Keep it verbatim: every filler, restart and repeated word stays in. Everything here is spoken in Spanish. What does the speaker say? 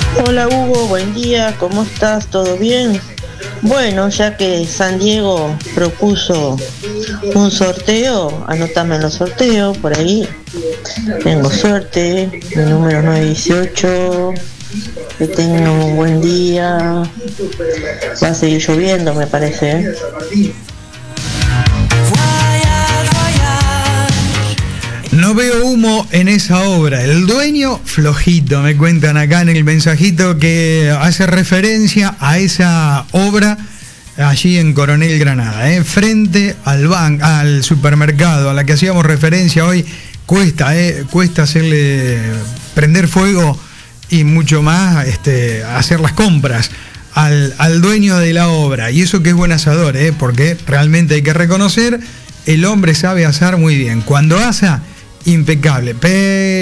Hola Hugo, buen día, ¿cómo estás? ¿Todo bien? Bueno, ya que San Diego propuso un sorteo, anótame en los sorteos por ahí. Tengo suerte, mi número nueve dieciocho. Que tengan un buen día. Va a seguir lloviendo, me parece, ¿eh? No veo humo en esa obra. El dueño, flojito, me cuentan acá en el mensajito que hace referencia a esa obra allí en Coronel Granada, ¿eh? Frente al ban al supermercado a la que hacíamos referencia hoy. Cuesta, ¿eh? Cuesta hacerle prender fuego y mucho más este, hacer las compras al, al dueño de la obra. Y eso que es buen asador, ¿eh? Porque realmente hay que reconocer, el hombre sabe asar muy bien. Cuando asa, impecable. Pero